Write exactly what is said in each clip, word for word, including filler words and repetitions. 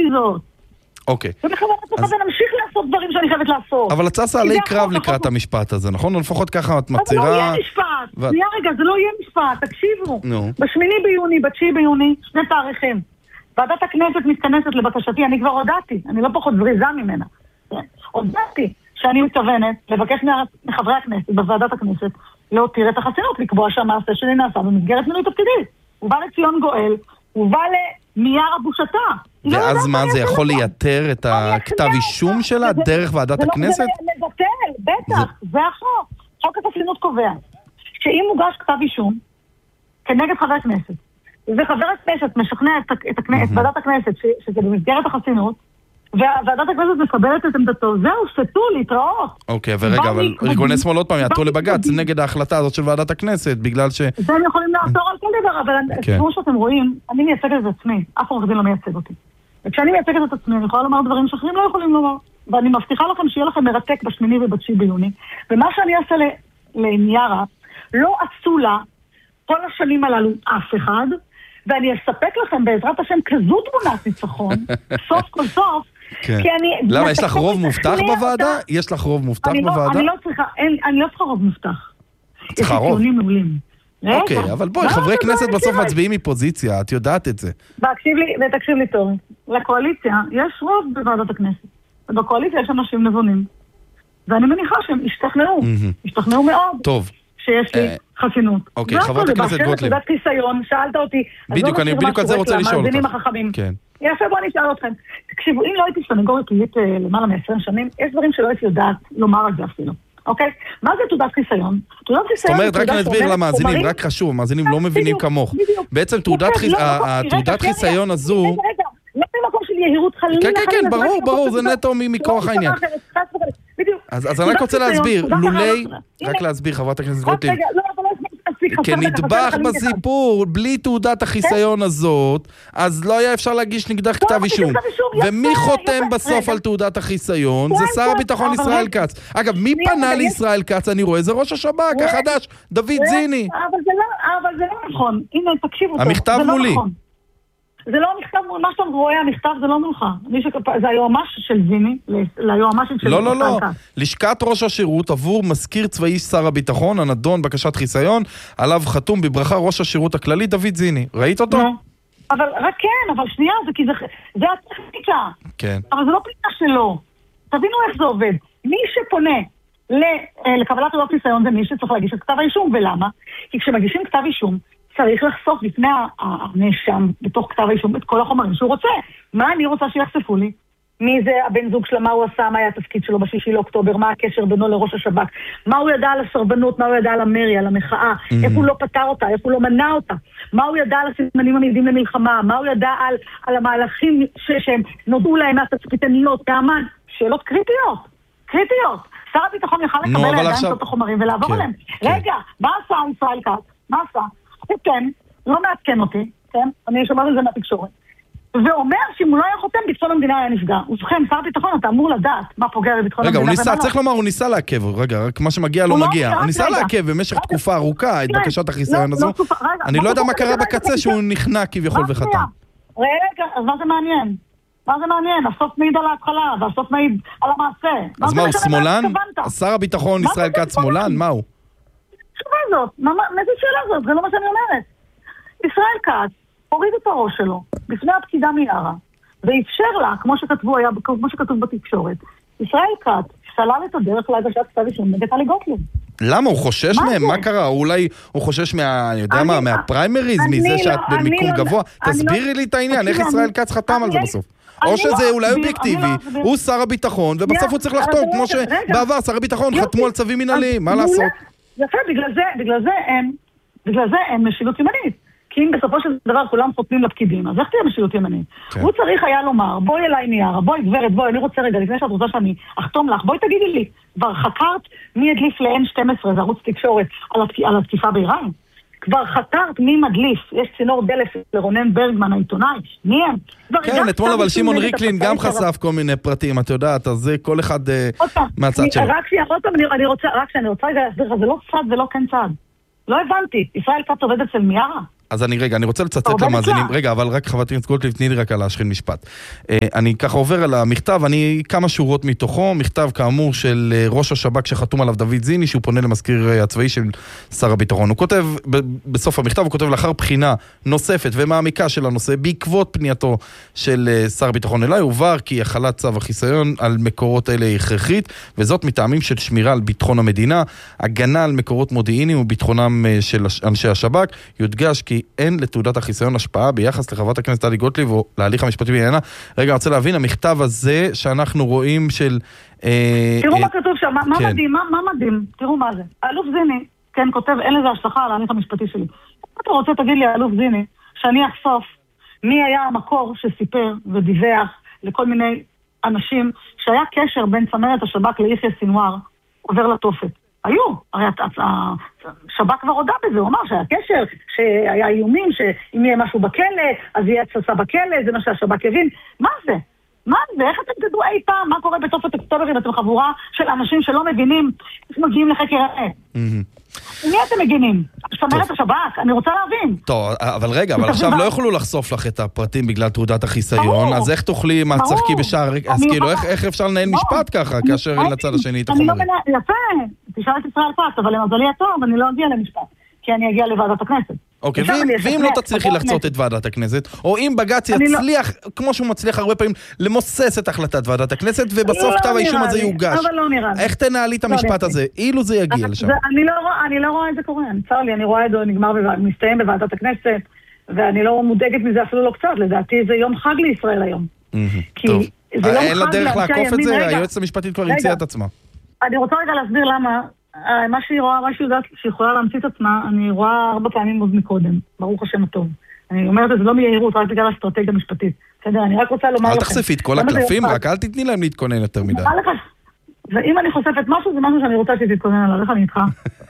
עשיתי זאת. אוקיי. ומחברת אז... ונמשיך לעשות דברים שאני חייבת לעשות. אבל את צסה עלי קרב לקראת המשפט הזה, נכון? לפחות ככה את מצהירה... אבל לא יהיה משפט. ו... שנייה רגע, זה לא יהיה משפט, תקשיבו. נו. בשמיני ביוני, בתשיעי ביוני, שני תאריכים. ועדת הכנסת מתכנסת לבקשתי, אני כבר הודעתי, אני לא פחות זריזה ממנה. הודעתי שאני מתכוונת לבקש מחברי הכנסת, בוועדת הכנסת, להותיר את החסינות, לקבוע שהמעשה שלי נעשה במסגרת מינוי תפקידית. הוא בא לציון גואל, הוא בא למייר הבושתה. ואז מה, זה יכול לייתר את הכתב אישום שלה דרך ועדת הכנסת? זה מבטל, בטח, זה החוק. חוק החסינות קובע שאם מוגש כתב אישום כנגד חבר הכנסת, וחבר הכנסת משכנע את ועדת הכנסת שזה במסגרת החסינות, וועדת הכנסת מקבלת את עמדתו, זהו, סתו, להתראות. אוקיי, ורגע, אבל ארגוני שמאל עוד פעם יעתרו לבג"ץ נגד ההחלטה הזאת של ועדת הכנסת, בגלל ש... זה הם יכולים לעתור על כל דבר, אבל כמו שאתם רואים, אני מייצגת את עצמי, אף עורך דין לא מייצג אותי. וכשאני מייצגת את עצמי, אני יכולה לומר דברים שאחרים לא יכולים לומר. ואני מבטיחה לכם שיהיה לכם מרתק בשמיני ובתשיעי ביוני, ומה שאני אעשה למיארה, לא עשו לה כל השנים הללו אף אחד, ואני אספק לכם בעזרת השם כזו תמונת ניצחון, סוף כל סוף, כי אני... למה, יש לך רוב מובטח בוועדה? יש לך רוב מובטח בוועדה? אני לא צריכה, אני לא צריכה רוב מובטח. צריכה רוב? יש ציונים מעולים. אוקיי, אבל בואי, חברי כנסת בסוף מצביעים מפוזיציה, את יודעת את זה. תקשיב לי, ותקשיב לי טוב. לקואליציה יש רוב בוועדת הכנסת. ובקואליציה יש אנשים נבונים. ואני מניחה שהם השתכנעו. השתכנעו מאוד. טוב. שיש לי חסינות. אוקיי, חברת הכנסת גוטליב. תעודת חיסיון, שאלת אותי. בדיוק, אני בדיוק על זה רוצה לשאול אותך. כן. יפה, בוא נשאל אתכם. תקשיבו, אם לא הייתי סנגורית פלילית למעלה מ-עשרים שנים, יש דברים שלא הייתי יודעת לומר על זה אפילו. אוקיי? מה זה תעודת חיסיון? תעודת חיסיון... זאת אומרת, רק נסביר למאזינים, רק חשוב, המאזינים לא מבינים כמוך. בעצם תעודת חיסיון הזו... רגע, רגע, לא במקום של יהירות חלילה... כן, כן, כן, ברור, ברור, זה נטו מכוח העניין. אז אני רק רוצה להסביר, לולי... רק להסביר, חברת הכנסת גוטליב. כנדבך בסיפור, בלי תעודת החיסיון הזאת, אז לא היה אפשר להגיש נגדך כתב אישום. ומי חותם בסוף על תעודת החיסיון? זה שר הביטחון ישראל כץ. אגב, מי פנה לישראל כץ? אני רואה, זה ראש השב"כ החדש, דוד זיני. אבל זה לא נכון. הנה, תקשיבו טוב. המכתב מולי. זה לא המכתב, מה שאתה רואה, המכתב זה לא מולך. זה היועמ"ש של זיני, ליועמ"שית של... לא, לא, לא. לשכת ראש השירות עבור מזכיר צבאי שר הביטחון, הנדון בקשת חיסיון, עליו חתום בברכה ראש השירות הכללי, דוד זיני. ראית אותו? אבל רק כן, אבל שנייה, זה כי זה הטכניקה. כן. אבל זה לא פליטה שלו. תבינו איך זה עובד. מי שפונה לקבלת תעודת חיסיון זה מי שצריך להגיש את כתב האישום, ולמה? כי כשמגישים כתב אישום, צריך לחשוף לפני הנאשם בתוך כתב האישום את כל החומרים שהוא רוצה. מה אני רוצה שיחשפו לי? מי זה הבן זוג שלה, מה הוא עשה, מה היה התפקיד שלו בשישי לאוקטובר, מה הקשר בינו לראש השב"כ, מה הוא ידע על הסרבנות, מה הוא ידע על המרי, על המחאה, mm-hmm. איך הוא לא פתר אותה, איך הוא לא מנע אותה, מה הוא ידע על הסימנים המעידים למלחמה, מה הוא ידע על, על המהלכים ש- שהם נודעו להם מהתצפיתניות, כאמן, שאלות קריטיות, קריטיות. שר הביטחון יכל לקבל לידיים עכשיו... את החומרים ולעבור כן, עליהם. כן. רגע, מה עשה ישראל כץ? מה עשה? כן, לא מעדכן אותי, כן? אני שומעת את זה מהתקשורת. ואומר שאם הוא לא היה חותם, ביטחון המדינה היה נפגע. ובכן, שר הביטחון, אתה אמור לדעת מה פוגע בביטחון המדינה. רגע, הוא ניסה, צריך לומר, הוא ניסה לעכב, רגע, רק מה שמגיע לא מגיע. הוא ניסה לעכב במשך תקופה ארוכה את בקשת החיסיון הזו. אני לא יודע מה קרה בקצה שהוא נכנע כביכול וחתם. רגע, אז מה זה מעניין? מה זה מעניין? הסוף מעיד על ההתחלה, והסוף מעיד על המעשה. אז מה, הוא שמאלן? שר הביטחון ישראל כץ שמאלן? מה הוא? שאלה זאת, מה זה שאלה זאת? זה לא מה שאני אומרת. ישראל כץ הוריד את הראש שלו בפני הפקידה מיארה, ואפשר לה, כמו שכתבו, היה, כמו שכתוב בתקשורת, ישראל כץ סלל את הדרך להגשת כתב אישום נגד טלי גוטליב. למה? הוא חושש מהם? מה קרה? אולי הוא חושש מה, אני יודע מה, מהפריימריז, מזה שאת במיקום גבוה? תסבירי לי את העניין, איך ישראל כץ חתם על זה בסוף? או שזה אולי אובייקטיבי, הוא שר הביטחון, ובסוף הוא צריך לחתום, כמו שבעבר שר הביטחון חתמו על צווים מנהליים, מה לעשות? יפה, בגלל זה, בגלל זה הם, בגלל זה הם משילות ימנית. כי אם בסופו של דבר כולם חותמים לפקידים, אז איך תהיה משילות ימנית? הוא צריך היה לומר, בואי אליי נייר, בואי גברת, בואי, אני רוצה רגע, לפני שאת רוצה שאני אחתום לך, בואי תגידי לי, כבר חקרת מי הדליף ל-אן שתים עשרה, זה ערוץ תקשורת, על התקיפה באיראן? כבר חקרת מי מדליף, יש צינור דלף לרונן ברגמן העיתונאי, מי הם? כן, אתמול אבל שמעון ריקלין גם חשף כל מיני פרטים, את יודעת, אז זה כל אחד מהצד שלו. רק שאני רוצה, רק שאני רוצה רגע להסביר לך, זה לא צד ולא כן צד. לא הבנתי, ישראל כץ עובד אצל מיארה? אז אני רגע, אני רוצה לצטט למאזינים, רגע, אבל רק חברת הכנסת גוטליב, תני לי רק על להשחיל משפט. אני ככה עובר על המכתב, אני כמה שורות מתוכו, מכתב כאמור של ראש השב"כ שחתום עליו דוד זיני, שהוא פונה למזכיר הצבאי של שר הביטחון. הוא כותב, בסוף המכתב, הוא כותב לאחר בחינה נוספת ומעמיקה של הנושא, בעקבות פנייתו של שר הביטחון אליי, הובהר כי החלת צו החיסיון על מקורות אלה היא הכרחית, וזאת מטעמים של שמירה על ביטחון המדינה, הגנה על מקורות מודיעיניים וביטחונם של אנשי השב"כ. יודגש כי אין לתעודת החיסיון השפעה ביחס לחברת הכנסת טלי גוטליב או להליך המשפטי בעניינה. רגע, אני רוצה להבין, המכתב הזה שאנחנו רואים של... תראו מה כתוב שם, מה מדהים, מה מדהים? תראו מה זה. האלוף זיני, כן, כותב, אין לזה השלכה על ההליך המשפטי שלי. אתה רוצה, תגיד לי, האלוף זיני, שאני אחשוף מי היה המקור שסיפר ודיווח לכל מיני אנשים שהיה קשר בין צמרת השב"כ ליחיא סינואר עובר לתופת. היו, הרי השב"כ כבר הודע בזה, הוא אמר שהיה קשר, שהיה איומים, שאם יהיה משהו בכלא, אז יהיה צצה בכלא, זה מה שהשב"כ הבין. מה זה? מה זה? איך אתם תדעו אי פעם מה קורה בתופת אוקטובר אם אתם חבורה של אנשים שלא מבינים איך מגיעים לחקר האמת? מי אתם מגינים? שומרת השב"כ, אני רוצה להבין. טוב, אבל רגע, אבל עכשיו לא יוכלו לחשוף לך את הפרטים בגלל תעודת החיסיון, אז איך תוכלי מה צחקי בשער? אז כאילו, איך אפשר לנהל משפט ככה, כאשר אין לצד השני את החומרים? יפה, תשאל את ישראל כץ, אבל למזלי הטוב, אני לא אגיע למשפט, כי אני אגיע לוועדת הכנסת. אוקיי, ואם לא תצליחי לחצות את ועדת הכנסת, או אם בג"ץ יצליח, כמו שהוא מצליח הרבה פעמים, למוסס את החלטת ועדת הכנסת, ובסוף כתב האישום הזה יוגש. איך תנהלי את המשפט הזה? אילו זה יגיע לשם? אני לא רואה את זה קורה, צר לי, אני רואה את זה נגמר ומסתיים בוועדת הכנסת, ואני לא מודאגת מזה אפילו לא קצת, לדעתי זה יום חג לישראל היום. טוב, אין לה דרך לעקוף את זה, היועצת המשפטית כבר המציאה את עצמה. אני רוצה רגע להסביר למה, מה שהיא רואה, מה שהיא יודעת שיכולה להמציא את עצמה, אני רואה ארבע פעמים עוד מקודם, ברוך השם הטוב. אני אומרת את זה לא מיהירות, רק בגלל האסטרטגיה המשפטית. בסדר, אני רק רוצה לומר לכם. אל תחשפי את כל הקלפים, רק אל תתני להם להתכונן יותר מדי. ואם אני חושפת משהו, זה משהו שאני רוצה שתתכונן עליו, איך אני איתך?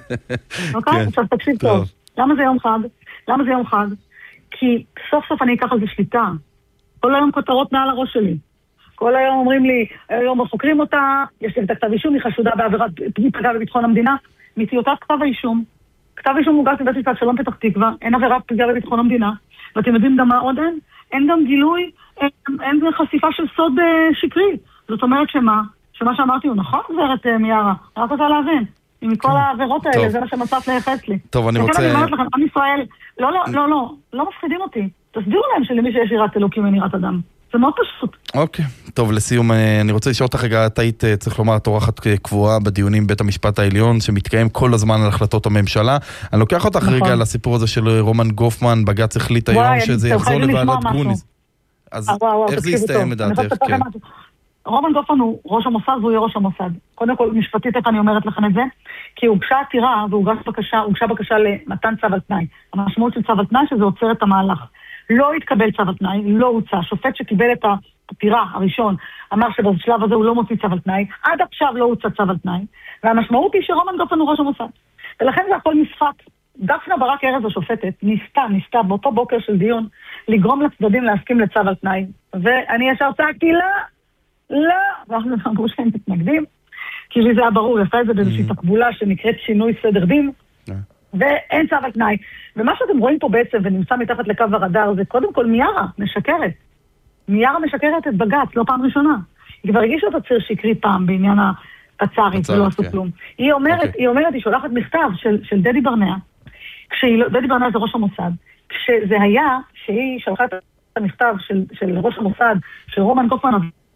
אוקיי? עכשיו תקשיב טוב. למה זה יום חג? למה זה יום חג? כי סוף סוף אני אקח על זה שליטה. כל היום כותרות מעל הראש שלי. כל היום אומרים לי, היום חוקרים אותה, יש לי את הכתב אישום, היא חשודה בעבירת פגיעה בביטחון המדינה. מטיוטת כתב האישום, כתב אישום מוגש מבית משפט שלום פתח תקווה, אין עבירת פגיעה בביטחון המדינה, ואתם יודעים גם מה עוד אין? אין גם גילוי, אין, אין חשיפה של סוד uh, שקרי. זאת אומרת שמה? שמה שאמרתי הוא נכון, גברת uh, מיארה? אני רק רוצה להבין. עם כל העבירות האלה, זה מה שמצאת להיחס לי. טוב, אני רוצה... אני אומרת לכם, עם ישראל, לא, לא, לא, לא, לא מפחידים אותי. תסבירו להם שלמי שיש יראת אלוקים אין יראת אדם. זה מאוד פשוט. אוקיי, טוב, לסיום, אני רוצה לשאול אותך רגע, את היית, צריך לומר, תורחת קבועה בדיונים בית המשפט העליון, שמתקיים כל הזמן על החלטות הממשלה. אני לוקח אותך רגע לסיפור הזה של רומן גופמן, בג"ץ החליט היום שזה יחזור לוועדת גרוניס. אז איך זה יסתיים לדעתך? רומן גופמן הוא ראש המוסד והוא יהיה ראש המוסד. קודם כל, משפטית איך אני אומרת לכם את זה? כי הוגשה עתירה והוגשה בקשה, הוגשה בקשה למתן צו על תנאי. המשמעות של צו על תנאי שזה עוצר את המהלך. לא התקבל צו על תנאי, לא הוצא. שופט שקיבל את העתירה הראשון אמר שבשלב הזה הוא לא מוציא צו על תנאי. עד עכשיו לא הוצא צו על תנאי. והמשמעות היא שרומן גופמן הוא ראש המוסד. ולכן זה הכל משחק. דפנה ברק ארז השופטת ניסתה, ניסתה באותו בוקר של דיון לגרום לצדדים להסכים לצו על תנאי. ואני ישר צעקתי לה, לא, ואנחנו אמרו שהם מתנגדים, כי לי זה היה ברור, יפה את זה באיזושהי תקבולה שנקראת שינוי סדר דין, ואין צו על תנאי. ומה שאתם רואים פה בעצם, ונמצא מתחת לקו הרדאר, זה קודם כל מיארה משקרת. מיארה משקרת את בג"ץ, לא פעם ראשונה. היא כבר הגישה את הציר שקרי פעם בעניין הפצ"רית, ולא עשו כלום. היא אומרת, היא אומרת, היא שולחת מכתב של דדי ברנע, דדי ברנע זה ראש המוסד, כשזה היה שהיא שלחה את המכתב של ראש המוסד, של רומן גופמן,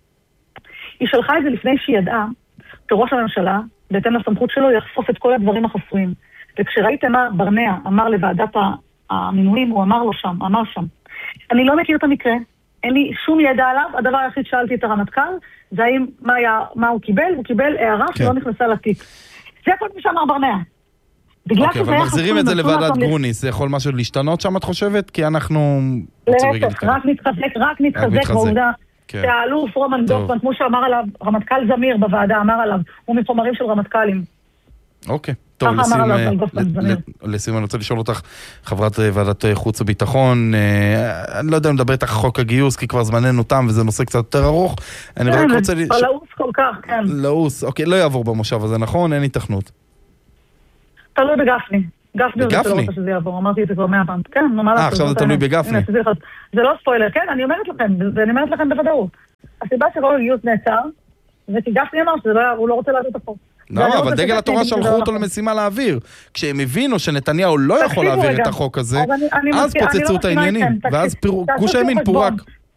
היא שלחה את זה לפני שהיא ידעה כראש הממשלה, בהתאם לסמכות שלו, יחשוף את כל הדברים החסויים. וכשראיתם מה ברנע אמר לוועדת המינויים, הוא אמר לו שם, אמר שם. אני לא מכיר את המקרה, אין לי שום ידע עליו, הדבר היחיד שאלתי את הרמטכ"ל, זה האם, מה, היה, מה הוא קיבל, הוא קיבל הערה שלא נכנסה לתיק. זה הכל מה שאמר ברנע. אוקיי, אבל מחזירים את זה לוועדת גרוניס, זה יכול משהו להשתנות שם, את חושבת? כי אנחנו... להפך, רק נתחזק, רק נתחזק בעובדה. שהאלוף רומן גופמן, כמו שאמר עליו, רמטכ"ל זמיר בוועדה אמר עליו, הוא מחומרים של רמטכ"לים. אוקיי, טוב, לסיום אני רוצה לשאול אותך, חברת ועדת חוץ וביטחון, אני לא יודע אם מדבר איתך חוק הגיוס, כי כבר זמננו תם, וזה נושא קצת יותר ארוך. אני רק רוצה... לעוס כל כך, כן. לעוס, אוקיי, לא יעבור במושב הזה, נכון? אין התכנות. תלוי בגפני. גפני זה שלא רוצה שזה יעבור, אמרתי את זה כבר מאה פעם. כן, נאמר אה, עכשיו זה תלוי בגפני. זה לא ספוילר, כן, אני אומרת לכם, ואני אומרת לכם בוודאות. הסיבה שלא גיוס נעצר, זה כי גפני אמר שהוא לא רוצה להעביר את החוק. לא, אבל דגל התורה שלחו אותו למשימה להעביר. כשהם הבינו שנתניהו לא יכול להעביר את החוק הזה, אז פוצצו את העניינים, ואז גוש הימין פורק.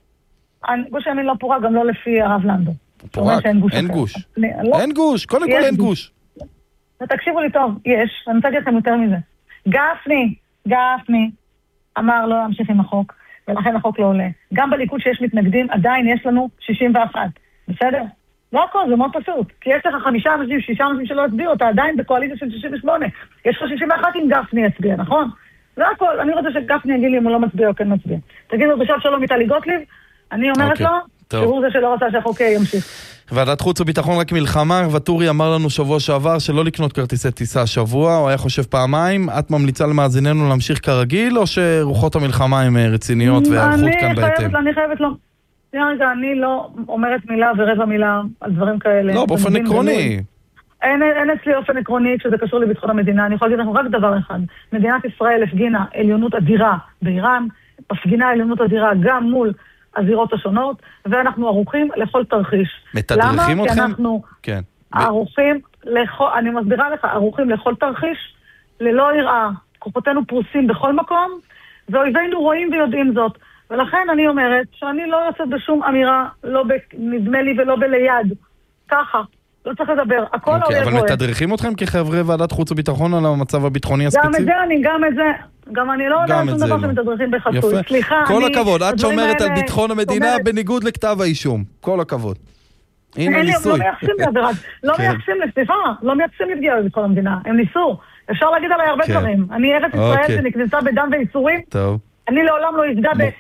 גוש הימין לא פורק, גם לא לפי הרב לנדו. פורק, אין גוש. אין גוש, קודם כל אין גוש. ותקשיבו לי טוב, יש, אני רוצה להגיד לכם יותר מזה. גפני, גפני, אמר לא להמשיך עם החוק, ולכן החוק לא עולה. גם בליכוד שיש מתנגדים, עדיין יש לנו שישים ואחת. בסדר? לא הכל, זה מאוד פשוט. כי יש לך חמישה אנשים, שישה אנשים שלא הצביעו, אתה עדיין בקואליציה של שישים ושמונה. יש לך שישים ואחת אם גפני יצביע, נכון? זה הכל. אני רוצה שגפני יגיד לי אם הוא לא מצביע או כן מצביע. תגידו, בשב שלום איטלי גוטליב, אני אומרת לו, שהוא זה שלא רוצה שהחוק ימשיך. ועדת חוץ וביטחון רק מלחמה, וטורי אמר לנו שבוע שעבר שלא לקנות כרטיסי טיסה שבוע, הוא היה חושב פעמיים. את ממליצה למאזיננו להמשיך כרגיל, או שרוחות המלחמה הן רציניות והערכות כאן בהתאם? אני חייבת לו. רגע, אני לא אומרת מילה ורבע מילה על דברים כאלה. לא, באופן עקרוני. אין, אין אצלי אופן עקרוני כשזה קשור לביטחון המדינה. אני יכולה להגיד לכם רק דבר אחד. מדינת ישראל הפגינה עליונות אדירה באיראן, הפגינה עליונות אדירה גם מול הזירות השונות, ואנחנו ערוכים לכל תרחיש. מתדרכים אתכם? למה? כי אנחנו כן. ערוכים, לכל, אני מסבירה לך, ערוכים לכל תרחיש, ללא יראה. כוחותינו פרוסים בכל מקום, ואויבינו רואים ויודעים זאת. ולכן אני אומרת שאני לא יוצאת בשום אמירה, לא נדמה לי ולא בליד. ככה, לא צריך לדבר. הכל אוקיי, אבל רואה. מתדרכים אתכם כחברי ועדת חוץ וביטחון על המצב הביטחוני הספציפי? גם את זה אני, גם את זה. גם אני לא יודעת שום דבר שמתדרכים בחסוי. סליחה, כל אני... הכבוד, את שומרת על ביטחון המדינה אומרת... בניגוד לכתב האישום. כל הכבוד. הנה ניסוי. לא מייחסים לי עבירה. לא מייחסים לי, סליחה, לא מייחסים לי פגיעה בביטחון המדינה. הם ניסו. אפשר להגיד עליי הרבה דברים. אני ארץ ישראל שנכנסה בדם וייסורים. טוב. אני לעולם לא יפגע ב...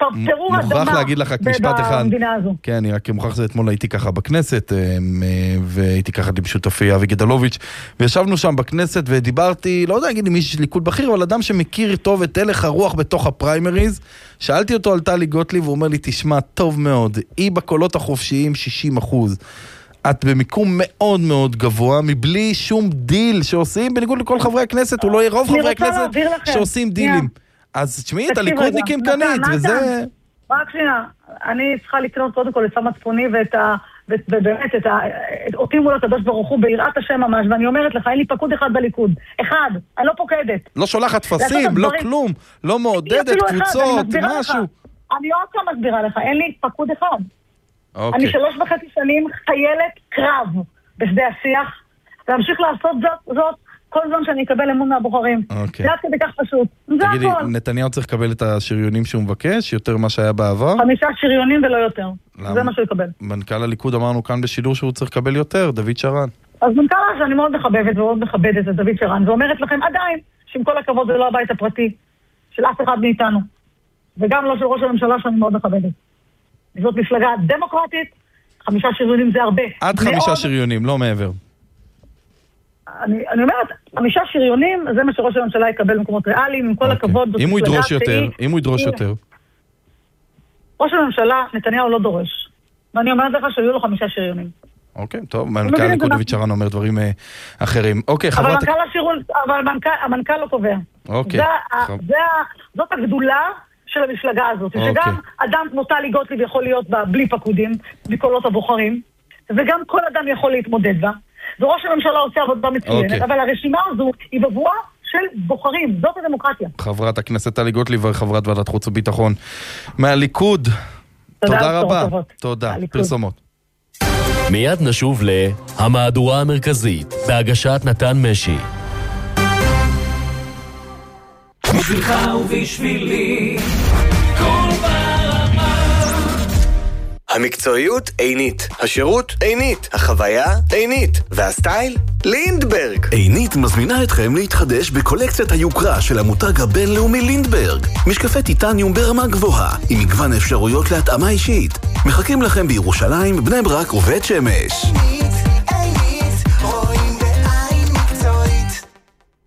מוכרח להגיד לך משפט אחד. כן, אני רק מוכרח זה אתמול הייתי ככה בכנסת, והייתי ככה עם שותפי אבי גדלוביץ', וישבנו שם בכנסת ודיברתי, לא יודע, נגיד עם איש ליכוד בכיר, אבל אדם שמכיר טוב את הלך הרוח בתוך הפריימריז, שאלתי אותו על טלי גוטליב, והוא אומר לי, תשמע, טוב מאוד, היא בקולות החופשיים שישים אחוז. את במיקום מאוד מאוד גבוה, מבלי שום דיל שעושים, בניגוד לכל חברי הכנסת, הוא לא יהיה רוב חברי הכנסת שעושים דילים. אז תשמעי, את הליכודניקים קנית, וזה... רק שנייה, אני צריכה לקנות קודם כל את המצפוני ובאמת אותי מול הקדוש ברוך הוא ביראת השם ממש, ואני אומרת לך, אין לי פקוד אחד בליכוד. אחד, אני לא פוקדת. לא שולחת תפסים, לא כלום, לא מעודדת, קבוצות, משהו. אני עוד פעם מסבירה לך, אין לי פקוד אחד. אני שלוש וחצי שנים חיילת קרב בשדה השיח, להמשיך לעשות זאת, כל זמן שאני אקבל אמון מהבוחרים. זה עד כדי כך פשוט. זה הכל. תגידי, נתניהו צריך לקבל את השריונים שהוא מבקש, יותר מה שהיה בעבר? חמישה שריונים ולא יותר. זה מה שהוא יקבל. מנכ"ל הליכוד אמרנו כאן בשידור שהוא צריך לקבל יותר, דוד שרן. אז מנכ"ל שאני מאוד מחבבת ומאוד מכבדת את דוד שרן, ואומרת לכם עדיין, שעם כל הכבוד זה לא הבית הפרטי של אף אחד מאיתנו. וגם לא של ראש הממשלה שאני מאוד מכבדת. זאת מפלגה דמוקרטית, חמישה שריונים זה הרבה. עד חמישה שריונים, לא מעבר. אני, אני אומרת, חמישה שריונים, זה מה שראש הממשלה יקבל במקומות ריאליים, עם כל הכבוד. אם הוא ידרוש יותר, אם הוא ידרוש יותר. ראש הממשלה, נתניהו לא דורש. ואני אומרת לך שהיו לו חמישה שריונים. אוקיי, טוב, מנכ"ל הליכוד דוד שרן אומר דברים אחרים. אוקיי, חברת... אבל המנכ"ל לא קובע. אוקיי. זאת הגדולה של המפלגה הזאת. שגם אדם כמו טלי גוטליב יכול להיות בה בלי פקודים, בקולות הבוחרים, וגם כל אדם יכול להתמודד בה. וראש הממשלה עושה עבודה מצוינת, אבל הרשימה הזו היא בבואה של בוחרים, זאת הדמוקרטיה. חברת הכנסת טלי גוטליב וחברת ועדת חוץ וביטחון מהליכוד. תודה רבה. תודה. פרסומות. מיד נשוב להמהדורה המרכזית, בהגשת נתן משי. בשבילך ובשבילי כל ברמה. המקצועיות עינית, השירות עינית, החוויה עינית, והסטייל לינדברג. עינית מזמינה אתכם להתחדש בקולקציית היוקרה של המותג הבינלאומי לינדברג. משקפי טיטניום ברמה גבוהה, עם מגוון אפשרויות להתאמה אישית. מחכים לכם בירושלים, בני ברק ובית שמש.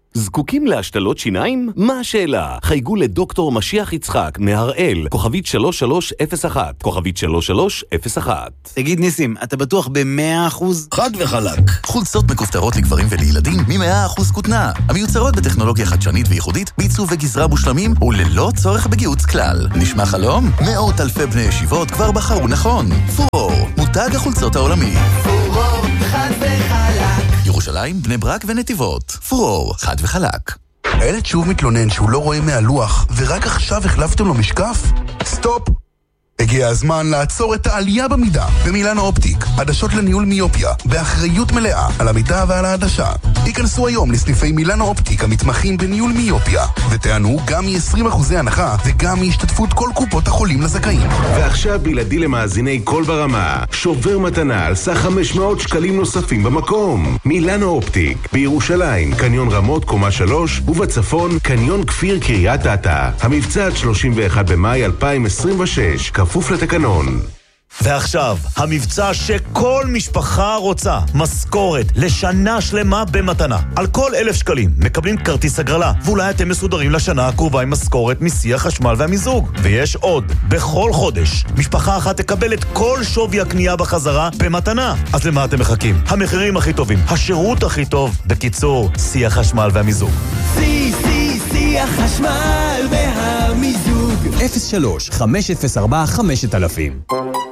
זקוקים להשתלות שיניים? מה השאלה? חייגו לדוקטור משיח יצחק מהראל, כוכבית שלוש שלוש אפס אחת, כוכבית שלוש שלוש אפס אחת. תגיד ניסים, אתה בטוח ב-מאה אחוז? חד וחלק. חולצות מכופתרות לגברים ולילדים מ-מאה אחוז כותנה. המיוצרות בטכנולוגיה חדשנית וייחודית, בעיצוב וגזרה מושלמים וללא צורך בגיהוץ כלל. נשמע חלום? מאות אלפי בני ישיבות כבר בחרו נכון. פורור, מותג החולצות העולמי. פורור, חד וחלק. ירושלים, בני ברק ונתיבות. פורור, חד וחלק. הילד שוב מתלונן שהוא לא רואה מהלוח, ורק עכשיו החלפתם לו משקף? סטופ! הגיע הזמן לעצור את העלייה במידה במילאנו אופטיק, עדשות לניהול מיופיה, באחריות מלאה על המידה ועל העדשה. היכנסו היום לסניפי מילאנו אופטיק המתמחים בניהול מיופיה, ותענו גם מ-עשרים אחוז הנחה וגם מהשתתפות כל קופות החולים לזכאים. ועכשיו בלעדי למאזיני כל ברמה, שובר מתנה על סך חמש מאות שקלים נוספים במקום. מילאנו אופטיק, בירושלים, קניון רמות קומה שלוש, ובצפון, קניון כפיר קריית אתא. המבצע עד שלושים ואחד במאי אלפיים עשרים ושש, כפוף לתקנון. ועכשיו, המבצע שכל משפחה רוצה, משכורת לשנה שלמה במתנה. על כל אלף שקלים מקבלים כרטיס הגרלה, ואולי אתם מסודרים לשנה הקרובה עם משכורת מסי החשמל והמיזוג. ויש עוד, בכל חודש, משפחה אחת תקבל את כל שווי הקנייה בחזרה במתנה. אז למה אתם מחכים? המחירים הכי טובים, השירות הכי טוב, בקיצור, סי החשמל והמיזוג. סי, סי, סי החשמל והמיזוג. אפס שלוש חמש אפס ארבע חמש אלפים.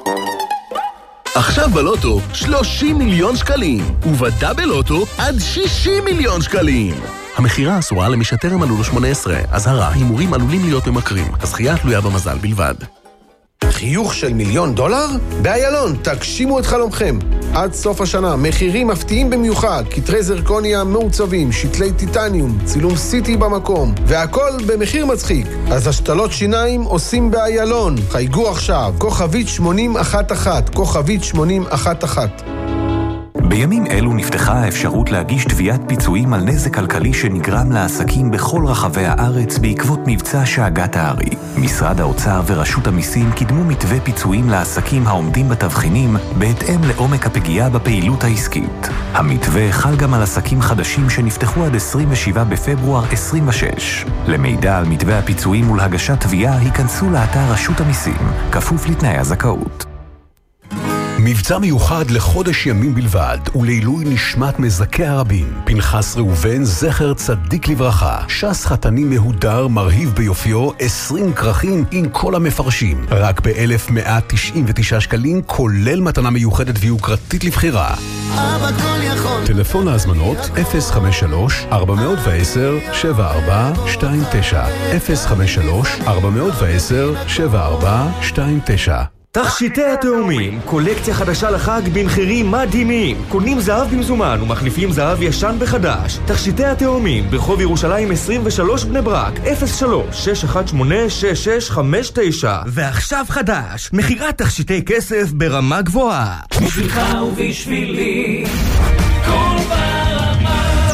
עכשיו בלוטו שלושים מיליון שקלים, ובדאבל לוטו עד שישים מיליון שקלים. המחירה אסורה למי שטרם מלאו לו שמונה עשרה, אזהרה, הימורים עלולים להיות ממכרים, הזכייה תלויה במזל בלבד. חיוך של מיליון דולר? באיילון, תגשימו את חלומכם. עד סוף השנה, מחירים מפתיעים במיוחד, כתרי זרקוניה מעוצבים, שתלי טיטניום, צילום סיטי במקום, והכל במחיר מצחיק. אז השתלות שיניים עושים באיילון. חייגו עכשיו, כוכבית שמונים אחת אחת, כוכבית שמונים אחת אחת. בימים אלו נפתחה האפשרות להגיש תביעת פיצויים על נזק כלכלי שנגרם לעסקים בכל רחבי הארץ בעקבות מבצע שאגת הארי. משרד האוצר ורשות המיסים קידמו מתווה פיצויים לעסקים העומדים בתבחינים בהתאם לעומק הפגיעה בפעילות העסקית. המתווה חל גם על עסקים חדשים שנפתחו עד עשרים ושבעה בפברואר עשרים ושש. למידע על מתווה הפיצויים ולהגשת תביעה היכנסו לאתר רשות המיסים, כפוף לתנאי הזכאות. מבצע מיוחד לחודש ימים בלבד, ולעילוי נשמת מזכי הרבים. פנחס ראובן, זכר צדיק לברכה. שס חתני מהודר, מרהיב ביופיו, עשרים כרכים עם כל המפרשים. רק ב-אלף מאה תשעים ותשעה שקלים, כולל מתנה מיוחדת ויוקרתית לבחירה. אבא כל יכול. טלפון להזמנות אפס חמש שלוש ארבע עשר שבע ארבע שתיים תשע אפס חמש שלוש ארבע עשר שבע ארבע שתיים תשע. תכשיטי התאומים, קולקציה חדשה לחג במחירים מדהימים. קונים זהב במזומן ומחליפים זהב ישן בחדש. תכשיטי התאומים ברחוב ירושלים עשרים ושלוש בני ברק, אפס שלוש שש אחת שמונה שש שש חמש תשע. ועכשיו חדש, מחירת תכשיטי כסף ברמה גבוהה. בשבילך ובשבילי כל ברמה.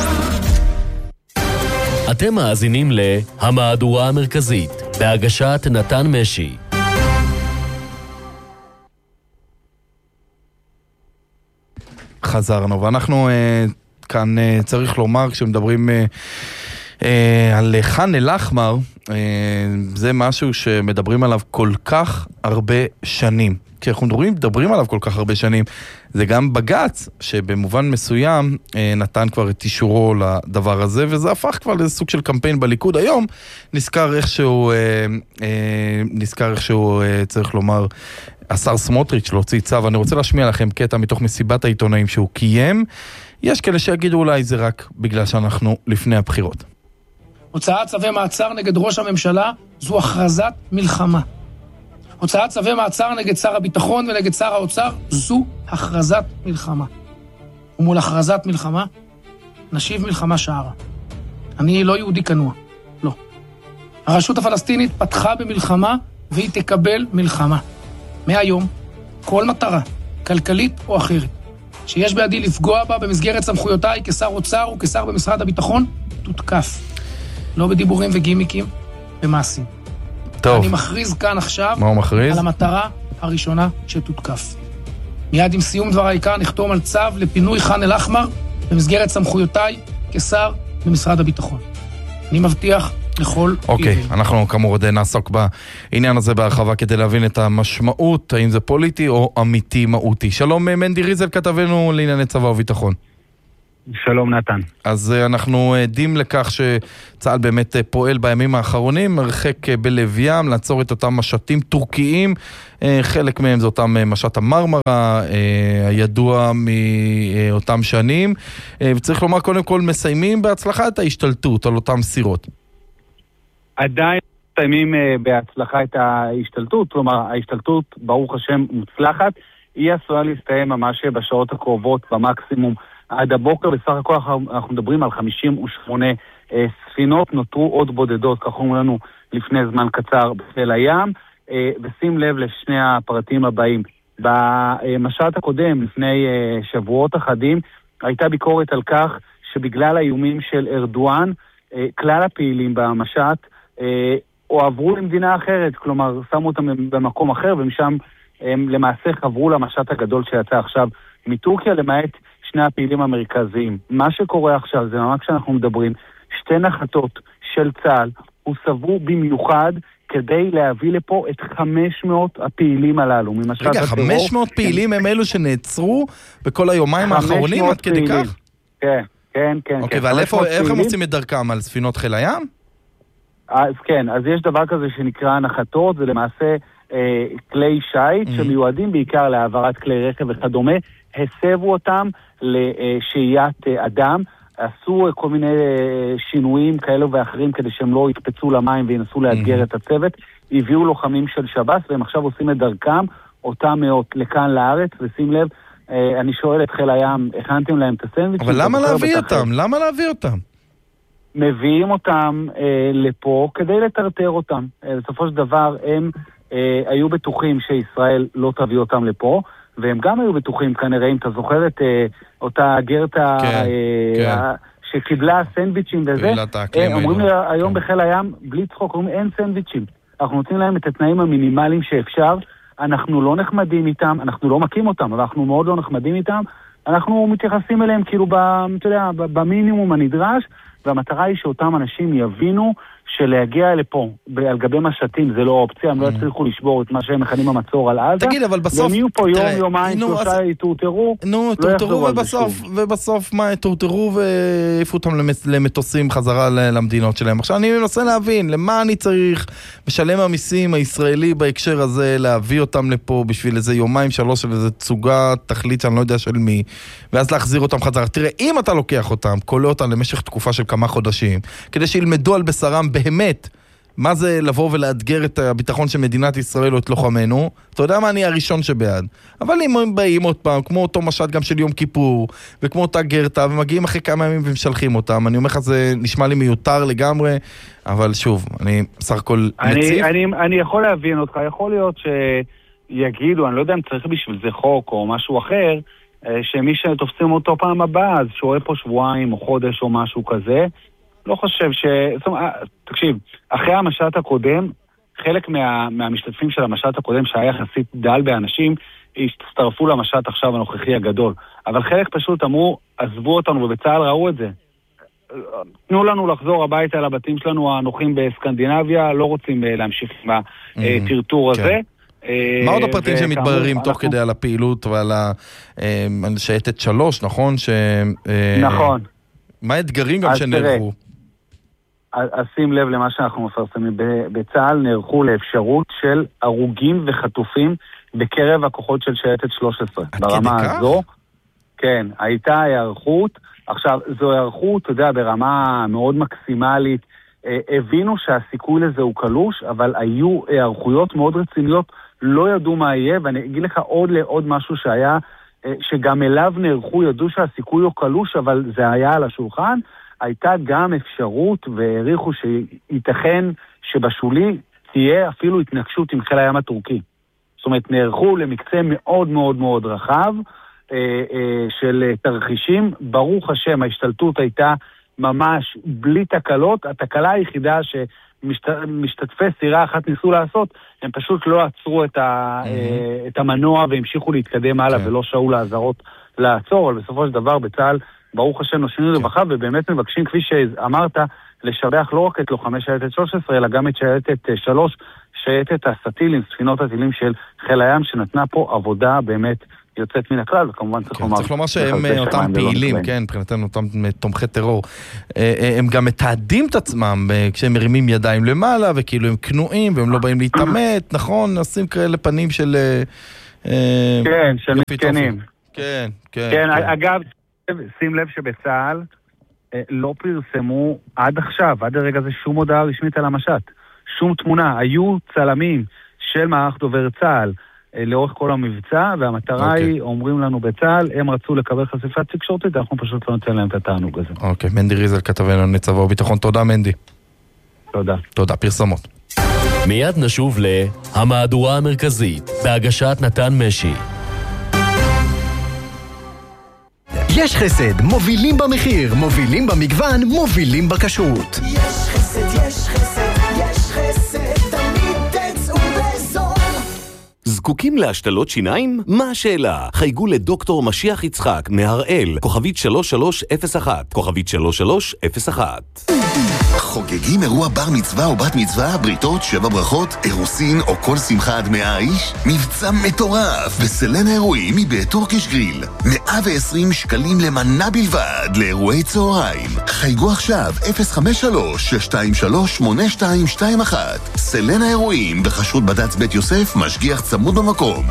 אתם מאזינים להמהדורה המרכזית בהגשת נתן משי. חזרנו, ואנחנו אה, כאן אה, צריך לומר, כשמדברים אה, אה, על חן אל-אחמר, אה, זה משהו שמדברים עליו כל כך הרבה שנים. כשאנחנו מדברים, מדברים עליו כל כך הרבה שנים, זה גם בג"ץ, שבמובן מסוים אה, נתן כבר את אישורו לדבר הזה, וזה הפך כבר לסוג של קמפיין בליכוד. היום נזכר איכשהו, אה, אה, נזכר איכשהו, אה, צריך לומר, השר סמוטריץ' להוציא צו. אני רוצה להשמיע לכם קטע מתוך מסיבת העיתונאים שהוא קיים. יש כאלה שיגידו אולי זה רק בגלל שאנחנו לפני הבחירות. הוצאת צווי מעצר נגד ראש הממשלה זו הכרזת מלחמה. הוצאת צווי מעצר נגד שר הביטחון ונגד שר האוצר זו הכרזת מלחמה. ומול הכרזת מלחמה נשיב מלחמה שערה. אני לא יהודי כנוע, לא. הרשות הפלסטינית פתחה במלחמה והיא תקבל מלחמה. מהיום, כל מטרה, כלכלית או אחרת, שיש בידי לפגוע בה במסגרת סמכויותיי כשר אוצר וכשר במשרד הביטחון, תותקף. לא בדיבורים וגימיקים, במעשים. טוב. אני מכריז כאן עכשיו מה הוא מכריז? על המטרה הראשונה שתותקף. מיד עם סיום דבריי כאן נחתום על צו לפינוי חן אל-אחמר במסגרת סמכויותיי כשר במשרד הביטחון. אני מבטיח לכל... אוקיי, אנחנו כמובן עוד נעסוק בעניין הזה בהרחבה כדי להבין את המשמעות, האם זה פוליטי או אמיתי מהותי. שלום מנדי ריזל, כתבנו לענייני צבא וביטחון. שלום נתן. אז אנחנו עדים לכך שצה"ל באמת פועל בימים האחרונים, הרחק בלב ים, לעצור את אותם משטים טורקיים, חלק מהם זה אותם משט המרמרה, הידוע מאותם שנים, וצריך לומר קודם כל מסיימים בהצלחה את ההשתלטות על אותם סירות. עדיין מסיימים בהצלחה את ההשתלטות, כלומר ההשתלטות ברוך השם מוצלחת, היא עשויה להסתיים ממש בשעות הקרובות במקסימום, עד הבוקר. בסך הכל אנחנו מדברים על חמישים ושמונה אה, ספינות, נותרו עוד בודדות, כך אומרים לנו לפני זמן קצר בחיל הים, אה, ושים לב לשני הפרטים הבאים. במשט הקודם, לפני אה, שבועות אחדים, הייתה ביקורת על כך שבגלל האיומים של ארדואן, אה, כלל הפעילים במשט אה, הועברו למדינה אחרת, כלומר שמו אותם במקום אחר, ומשם הם למעשה חברו למשט הגדול שיצא עכשיו מטורקיה, למעט שני הפעילים המרכזיים. מה שקורה עכשיו זה ממש כשאנחנו מדברים, שתי נחתות של צה"ל הוסבו במיוחד כדי להביא לפה את חמש מאות הפעילים הללו. רגע, חמש מאות פעילים הם אלו שנעצרו בכל היומיים האחרונים עד כדי כך? כן, כן, כן. אוקיי, ועל איך הם עושים את דרכם? על ספינות חיל הים? אז כן, אז יש דבר כזה שנקרא נחתות, זה למעשה אה, כלי שייט שמיועדים בעיקר להעברת כלי רכב וכדומה, הסבו אותם לשהיית אדם, עשו כל מיני שינויים כאלו ואחרים כדי שהם לא יתפצו למים וינסו לאתגר את הצוות, הביאו לוחמים של שב"ס והם עכשיו עושים את דרכם, אותם מאות לכאן לארץ, ושים לב, אני שואל את חיל הים, הכנתם להם את הסנדוויץ'? אבל למה להביא אותם? למה להביא אותם? מביאים אותם אה, לפה כדי לטרטר אותם. אה, בסופו של דבר הם אה, היו בטוחים שישראל לא תביא אותם לפה, והם גם היו בטוחים כנראה, אם אתה זוכר את אה, אותה גרטה כן, אה, כן. אה, שקיבלה סנדוויצ'ים וזה, אה, אומרים לי היום כן. בחיל הים, בלי צחוק, אומרים אין סנדוויצ'ים. אנחנו נותנים להם את התנאים המינימליים שאפשר, אנחנו לא נחמדים איתם, אנחנו לא מקים אותם, אבל אנחנו מאוד לא נחמדים איתם, אנחנו מתייחסים אליהם כאילו ב, אתה יודע, במינימום הנדרש, והמטרה היא שאותם אנשים יבינו שלהגיע לפה על גבי משטים זה לא אופציה, הם לא יצליחו לשבור את מה שהם מכנים המצור על עזה. תגיד, אבל בסוף... והם יהיו פה יום, יומיים, שלושה, יתורתרו, נו, תורתרו ובסוף מה, תורתרו והעיפו אותם למטוסים חזרה למדינות שלהם. עכשיו אני מנסה להבין, למה אני צריך משלם המיסים הישראלי בהקשר הזה, להביא אותם לפה בשביל איזה יומיים, שלוש, של איזה צוגה, תכלית שאני לא יודע של מי, ואז להחזיר אותם חזרה. תראה, אם אתה לוקח אותם, קולה אותם למשך תקופה של כמה חודשים, כדי שילמדו על בשרם באמת מה זה לבוא ולאתגר את הביטחון של מדינת ישראל או את לוחמנו, אתה יודע מה, אני הראשון שבעד. אבל אם הם באים עוד פעם, כמו אותו משט גם של יום כיפור, וכמו אותה גרטה, ומגיעים אחרי כמה ימים ומשלחים אותם, אני אומר לך, זה נשמע לי מיותר לגמרי, אבל שוב, אני בסך הכל מציב. אני, אני, אני יכול להבין אותך, יכול להיות שיגידו, אני לא יודע אם צריך בשביל זה חוק או משהו אחר, שמי שתופסים אותו פעם הבאה, אז שואה פה שבועיים או חודש או משהו כזה, לא חושב ש... זאת אומרת, תקשיב, אחרי המשט הקודם, חלק מה, מהמשתתפים של המשט הקודם, שהיה יחסית דל באנשים, הצטרפו למשט עכשיו הנוכחי הגדול. אבל חלק פשוט אמרו, עזבו אותנו, ובצה"ל ראו את זה. תנו לנו לחזור הביתה לבתים שלנו הנוחים בסקנדינביה, לא רוצים להמשיך עם הטרטור הזה. מה עוד הפרטים שמתבררים תוך כדי על הפעילות ועל השייטת שלוש, נכון? נכון. מה האתגרים גם שנערכו? אז שים לב למה שאנחנו מפרסמים. בצה"ל נערכו לאפשרות של הרוגים וחטופים בקרב הכוחות של שייטת שלוש עשרה. ברמה הזו, כן, הייתה הערכות. עכשיו, זו הערכות, אתה יודע, ברמה מאוד מקסימלית. הבינו שהסיכוי לזה הוא קלוש, אבל היו הערכויות מאוד רציניות, לא ידעו מה יהיה, ואני אגיד לך עוד לעוד משהו שהיה, שגם אליו נערכו, ידעו שהסיכוי הוא קלוש, אבל זה היה על השולחן, הייתה גם אפשרות, והעריכו שייתכן שבשולי תהיה אפילו התנגשות עם חיל הים הטורקי. זאת אומרת, נערכו למקצה מאוד מאוד מאוד רחב אה, אה, של תרחישים. ברוך השם, ההשתלטות הייתה ממש בלי תקלות. התקלה היחידה שמשתתפי סירה אחת ניסו לעשות, הם פשוט לא עצרו את, ה, mm-hmm. את המנוע והמשיכו להתקדם הלאה, okay. ולא שעו לעזרות לעצור, אבל בסופו של דבר בצה"ל ברוך השם נושמים לרווחה, ובאמת מבקשים, כפי שאמרת, לשבח לא רק את לוחמי שייטת שלוש עשרה, אלא גם את שייטת שלוש, שייטת הסטילים, ספינות הטילים של חיל הים, שנתנה פה עבודה באמת יוצאת מן הכלל, וכמובן צריך לומר... צריך לומר שהם אותם פעילים, כן, מבחינתנו אותם תומכי טרור. הם גם מתעדים את עצמם כשהם מרימים ידיים למעלה, וכאילו הם כנועים, והם לא באים להתעמת, נכון? נשים כאלה פנים של... כן, של מתקנים. כן, כן. כן, אגב, שים לב שבצה"ל לא פרסמו עד עכשיו, עד הרגע זה שום הודעה רשמית על המשט. שום תמונה. היו צלמים של מערך דובר צה"ל לאורך כל המבצע, והמטרה okay. היא, אומרים לנו בצה"ל, הם רצו לקבל חשיפה תקשורתית, אנחנו פשוט לא ניתן להם את התענוג הזה. אוקיי, okay. מנדי ריזל כתבנו לצבא וביטחון. תודה מנדי. תודה. תודה, פרסמות. מיד נשוב להמהדורה המרכזית, בהגשת נתן משי. יש חסד, מובילים במחיר, מובילים במגוון, מובילים בכשרות. יש חסד, יש חסד, יש חסד, תמיד תצאו בזול. זקוקים להשתלות שיניים? מה השאלה? חייגו לדוקטור משיח יצחק מהראל, כוכבית שלוש שלוש אפס אחת, כוכבית שלוש שלוש אפס אחת. חוגגים אירוע בר מצווה או בת מצווה, בריתות, שבע ברכות, אירוסין או כל שמחה עד מאה איש? מבצע מטורף בסלן האירועים מבית טורקיש גריל. מאה ועשרים שקלים למנה בלבד לאירועי צהריים. חייגו עכשיו אפס חמש שלוש שש שתיים שלוש שמונה שתיים שתיים אחת. סלן האירועים בחשות בד"ץ בית יוסף, משגיח צמוד במקום.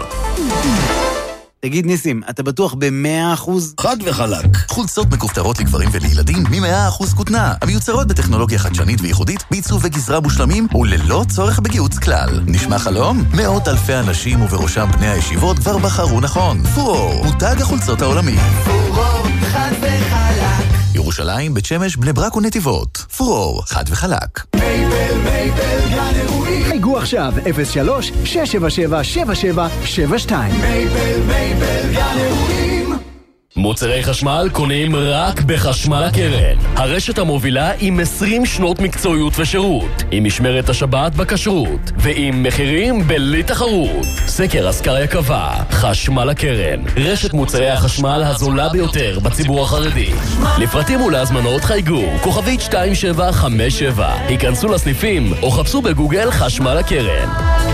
תגיד ניסים, אתה בטוח ב-מאה אחוז? חד וחלק. חולצות מכופתרות לגברים ולילדים מ-מאה אחוז כותנה. המיוצרות בטכנולוגיה חדשנית וייחודית, בעיצוב וגזרה מושלמים וללא צורך בגיוץ כלל. נשמע חלום? מאות אלפי אנשים ובראשם בני הישיבות כבר בחרו נכון. פורור, מותג החולצות העולמי. פורור, חד וחלק. ירושלים, בית שמש, בני ברק ונתיבות. פורור, חד וחלק. מייבל, מייבל, גן אירועים. חייגו עכשיו אפס שלוש שש שבע שבע שבע שבע שבע שתיים. מייבל, מייבל, גן אירועים. מוצרי חשמל קונים רק בחשמל הקרן. הרשת המובילה עם עשרים שנות מקצועיות ושירות, עם משמרת השבת בכשרות, ועם מחירים בלי תחרות. סקר אסקריה קבע, חשמל הקרן, רשת מוצרי החשמל הזולה ביותר בציבור החרדי. לפרטים ולהזמנות חייגו, כוכבית שתיים שבע חמש שבע. היכנסו לסניפים או חפשו בגוגל חשמל הקרן.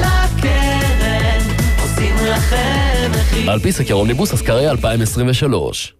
הקרן, עושים לכם מחיר. על פי סקר אומניבוס אסקריה אלפיים עשרים ושלוש.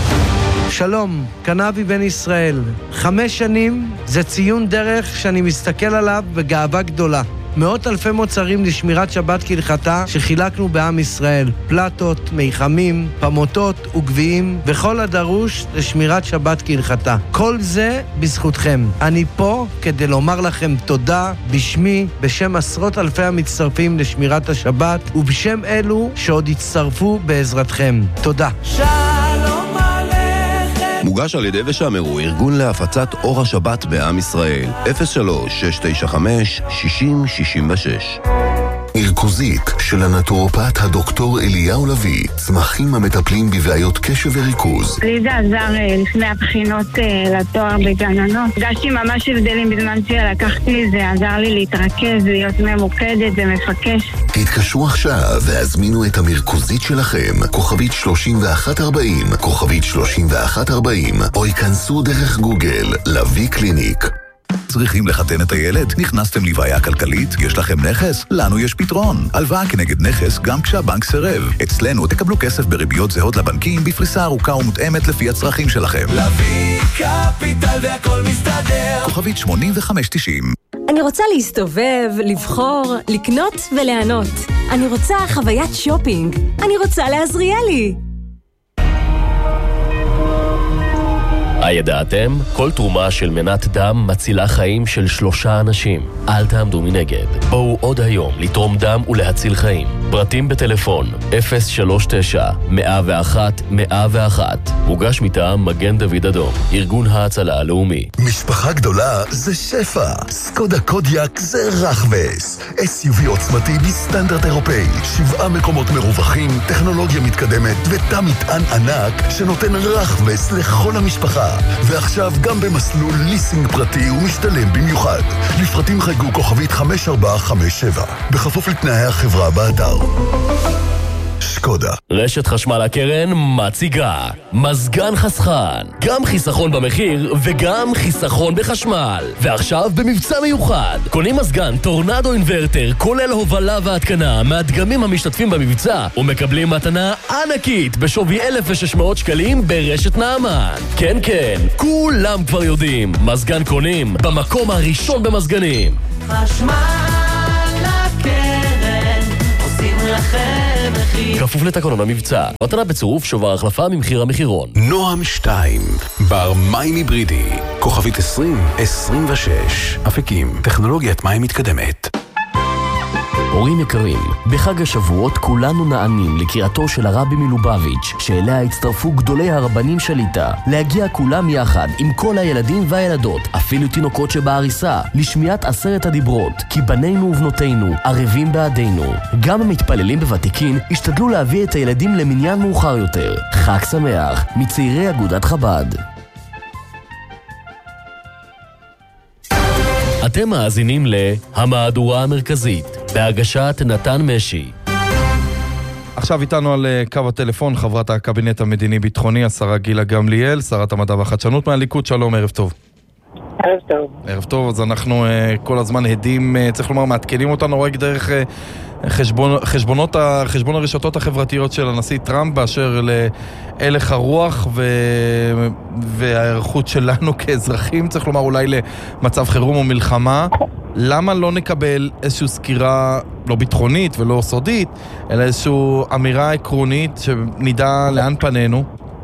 שלום, קנבי בן ישראל. חמש שנים זה ציון דרך שאני מסתכל עליו בגאווה גדולה. מאות אלפי מוצרים לשמירת שבת כהלכתה שחילקנו בעם ישראל. פלטות, מיחמים, פמוטות וגביעים, וכל הדרוש לשמירת שבת כהלכתה. כל זה בזכותכם. אני פה כדי לומר לכם תודה בשמי, בשם עשרות אלפי המצטרפים לשמירת השבת, ובשם אלו שעוד יצטרפו בעזרתכם. תודה. שלום עליכם. מוגש על ידי ושמרו, ארגון להפצת אור השבת בעם ישראל. אפס שלוש שש תשע חמש שש אפס שש שש. מרכוזית של הנטורופט הדוקטור אליהו לוי, צמחים המטפלים בבעיות קשב וריכוז. לי זה עזר לפני הבחינות לתואר בגננות. הרגשתי ממש הבדלים בזמן שלקחתי, זה עזר לי להתרכז, להיות ממוקדת ומפקש. תתקשרו עכשיו והזמינו את המרכוזית שלכם, כוכבית שלושים ואחת ארבעים, כוכבית שלושים ואחת ארבעים, או ייכנסו דרך גוגל, לוי קליניק. צריכים לחתן את הילד? נכנסתם לבעיה כלכלית? יש לכם נכס? לנו יש פתרון. הלוואה כנגד נכס גם כשהבנק סירב. אצלנו תקבלו כסף בריביות זהות לבנקים בפריסה ארוכה ומותאמת לפי הצרכים שלכם. לוי קפיטל והכל מסתדר. כוכבית שמונים וחמש תשעים. אני רוצה להסתובב, לבחור, לקנות וליהנות. אני רוצה חוויית שופינג. אני רוצה לעזריאלי. הידעתם? כל תרומה של מנת דם מצילה חיים של שלושה אנשים. אל תעמדו מנגד. בואו עוד היום לתרום דם ולהציל חיים. פרטים בטלפון אפס שלוש תשע מאה ואחת מאה ואחת. מוגש מטעם מגן דוד אדום, ארגון ההצלה הלאומי. משפחה גדולה זה שפע. סקודה קודיאק זה רחבס. אס יו וי עוצמתי בסטנדרט אירופאי. שבעה מקומות מרווחים, טכנולוגיה מתקדמת ותא מטען ענק שנותן רחבס לכל המשפחה. ועכשיו גם במסלול ליסינג פרטי ומשתלם במיוחד. לפרטים חייגו כוכבית חמש ארבע חמש שבע, בכפוף לתנאי החברה באתר. סקודה. רשת חשמל הקרן מציגה מזגן חסכן, גם חיסכון במחיר וגם חיסכון בחשמל. ועכשיו במבצע מיוחד, קונים מזגן טורנדו אינברטר כולל הובלה והתקנה מהדגמים המשתתפים במבצע ומקבלים מתנה ענקית בשווי אלף ושש מאות שקלים ברשת נעמן. כן כן, כולם כבר יודעים, מזגן קונים במקום הראשון במזגנים. חשמל הקרן עושים לכם מחיר. כפוף לתקנון המבצע, מתנה בצירוף שובר החלפה ממחיר המחירון. נועם שתיים, בר מים היברידי, כוכבית עשרים עשרים ושש, אפיקים, טכנולוגיית מים מתקדמת. הורים יקרים, בחג השבועות כולנו נענים לקריאתו של הרבי מלובביץ' שאליה הצטרפו גדולי הרבנים שליטה, להגיע כולם יחד עם כל הילדים והילדות, אפילו תינוקות שבעריסה, לשמיעת עשרת הדיברות, כי בנינו ובנותינו ערבים בעדינו. גם המתפללים בוותיקין השתדלו להביא את הילדים למניין מאוחר יותר. חג שמח מצעירי אגודת חב"ד. אתם מאזינים להמהדורה המרכזית, בהגשת נתן משי. עכשיו איתנו על קו הטלפון חברת הקבינט המדיני-ביטחוני, השרה גילה גמליאל, שרת המדע והחדשנות מהליכוד. שלום, ערב טוב. ערב טוב. ערב טוב, אז אנחנו כל הזמן הדים, צריך לומר, מעדכנים אותנו רק דרך חשבון, חשבונות, חשבון הרשתות החברתיות של הנשיא טראמפ באשר להלך הרוח ו... וההיערכות שלנו כאזרחים, צריך לומר אולי למצב חירום או מלחמה. למה לא נקבל איזושהי סקירה לא ביטחונית ולא סודית, אלא איזושהי אמירה עקרונית שנדע לאן פנינו?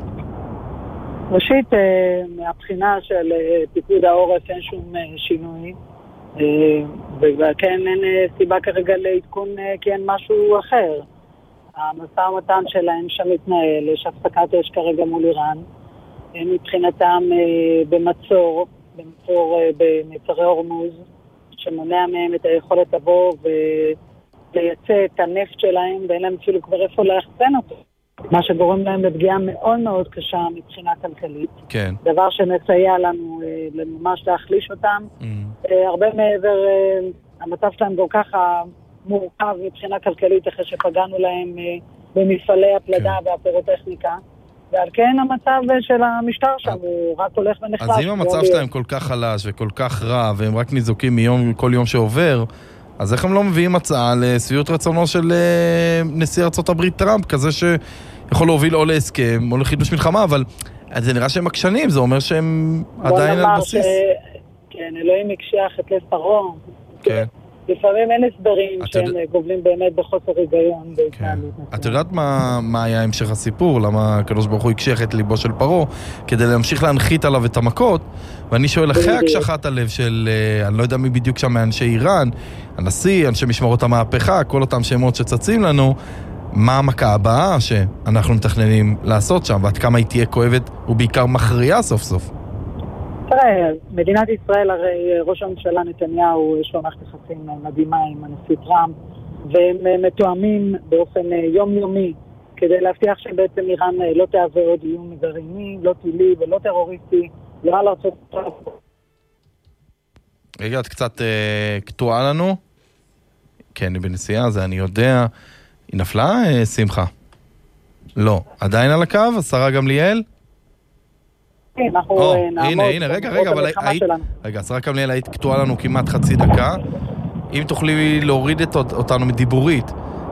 ראשית, מהבחינה של פיקוד העורף אין שום שינוי, וכן אין סיבה כרגע לעדכון כי אין משהו אחר. המשא ומתן שלהם שם מתנהל, יש הפסקת אש כרגע מול איראן, מבחינתם במצור, במצור במצרי הורמוז, שמונע מהם את היכולת לבוא ולייצא את הנפט שלהם, ואין להם אפילו כבר איפה להחצן אותו. מה שגורם להם לפגיעה מאוד מאוד קשה מבחינה כלכלית. כן. דבר שמסייע לנו אה, ממש להחליש אותם. Mm. אה, הרבה מעבר, אה, המצב שלהם גם ככה מורכב מבחינה כלכלית, אחרי שפגענו להם אה, במפעלי הפלדה כן. והפירוטכניקה. ועל כן המצב של המשטר שם הוא רק הולך ונחלש. אז אם המצב שלהם כל כך חלש וכל כך רע, והם רק ניזוקים מיום, כל יום שעובר, אז איך הם לא מביאים הצעה לשביעות רצונו של נשיא ארצות הברית טראמפ, כזה שיכול להוביל או להסכם או לחידוש מלחמה, אבל זה נראה שהם עקשנים, זה אומר שהם עדיין על בסיס. כן, אלוהים יקשיח את לב פרעה. כן. לפעמים אין הסברים שהם גובלים באמת בחוסר היגיון בהתנהלות. את יודעת מה היה המשך הסיפור? למה הקדוש ברוך הוא יקשיח את ליבו של פרעה? כדי להמשיך להנחית עליו את המכות. ואני שואל, אחרי הקשחת הלב של, אני לא יודע מי בדיוק שם מאנשי איראן, הנשיא, אנשי משמרות המהפכה, כל אותם שמות שצצים לנו, מה המכה הבאה שאנחנו מתכננים לעשות שם, ועד כמה היא תהיה כואבת ובעיקר מכריעה סוף סוף? תראה, מדינת ישראל, הרי ראש הממשלה נתניהו יש לו מערכת יחסים מדהימה עם הנשיא טראמפ, והם מתואמים באופן יומיומי כדי להבטיח שבעצם איראן לא תהווה עוד איום גרעיני, לא טילי ולא טרוריסטי, לא על ארצות הברית. רגע, את קצת אה, קטועה לנו. כן, היא בנסיעה, זה אני יודע. היא נפלה, אה, שמחה? לא. עדיין על הקו, השרה גמליאל? אנחנו נעמוד. הנה, הנה, רגע, רגע, אבל היית... רגע, השרה גמליאל, היית קטועה לנו כמעט חצי דקה. אם תוכלי להוריד אותנו מדיבורית,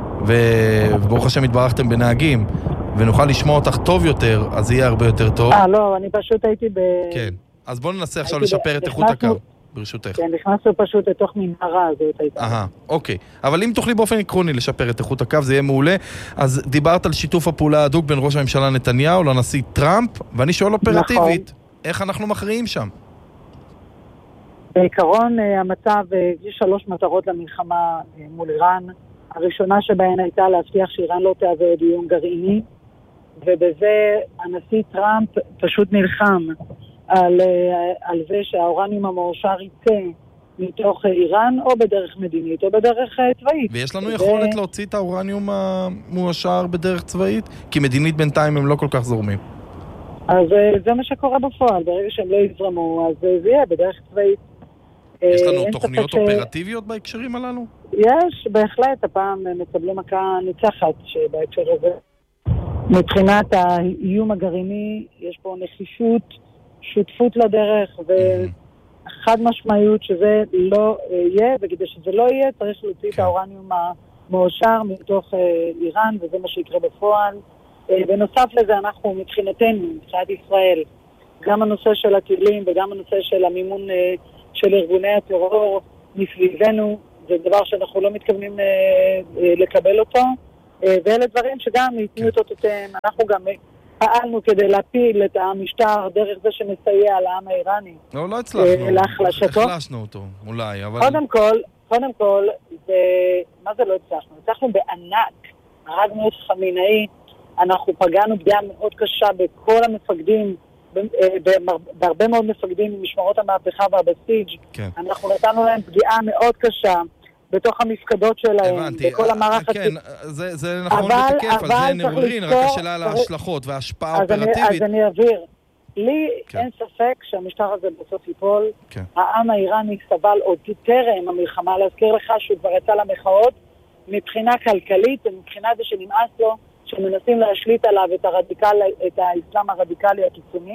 וברוך השם התברכתם בנהגים, ונוכל לשמוע אותך טוב יותר, אז יהיה הרבה יותר טוב. אה, לא, אני פשוט הייתי ב... כן, אז בואו ננסה עכשיו לשפר את איכות הקו, ברשותך. כן, נכנסנו פשוט לתוך מנהרה הזאת הייתה. אהה, אוקיי. אבל אם תוכלי באופן עקרוני לשפר את איכות הקו, זה יהיה מעולה. אז דיברת על שיתוף הפעולה הדוק בין ראש הממשלה נתניהו לנשיא טראמפ, ואני שואל אופרטיבית, איך אנחנו מכריעים שם? בעיקרון המצב, יש שלוש מטרות למלחמה מול איראן. הראשונה שבהן הייתה להבטיח שאיראן לא תהווה עוד איום גרעיני, ובזה הנשיא טראמפ פשוט נלחם על, על זה שהאורניום המועשר יצא מתוך איראן, או בדרך מדינית, או בדרך צבאית. ויש לנו יכולת ו... להוציא את האורניום המועשר בדרך צבאית? כי מדינית בינתיים הם לא כל כך זורמים. אז זה מה שקורה בפועל. ברגע שהם לא יזרמו, אז זה יהיה בדרך צבאית. יש לנו תוכניות אופרטיביות בהקשרים הללו? יש, בהחלט, הפעם מקבלים מכה ניצחת שבהקשר הזה. מבחינת האיום הגרעיני, יש פה נחישות, שותפות לדרך וחד משמעיות שזה לא יהיה, וכדי שזה לא יהיה צריך להוציא את האורניום המאושר מתוך איראן, וזה מה שיקרה בפועל. בנוסף לזה אנחנו מבחינתנו, מבחינת ישראל, גם הנושא של הטילים וגם הנושא של המימון של ארגוני הטרור מסביבנו, זה דבר שאנחנו לא מתכוונים לקבל אותו, ואלה דברים שגם ייתנו את אותם. אנחנו גם פעלנו כדי להפיל את המשטר דרך זה שמסייע לעם האיראני. לא, לא הצלחנו. להחלשתו. החלשנו אותו, אולי, אבל... קודם כל, קודם כל, זה... מה זה לא הצלחנו? הצלחנו בענק, הרגנו את חמינאי, אנחנו פגענו פגיעה מאוד קשה בכל המפקדים, בהרבה מאוד מפקדים ממשמרות המהפכה והבסיג'. כן. אנחנו נתנו להם פגיעה מאוד קשה בתוך המפקדות שלהם, הבנתי, בכל המערך... כן, זה, זה נכון בתקף, על זה אין עוררין, רק השאלה על ההשלכות וההשפעה האופרטיבית. אז אני אעביר. לי כן. אין ספק שהמשטר הזה בסוף ייפול. כן. העם האיראני סבל עוד טרם המלחמה, להזכיר לך שהוא כבר יצא למחאות, מבחינה כלכלית ומבחינה זה שנמאס לו, שמנסים להשליט עליו את, הרדיקל, את האסלאם הרדיקלי הקיצוני.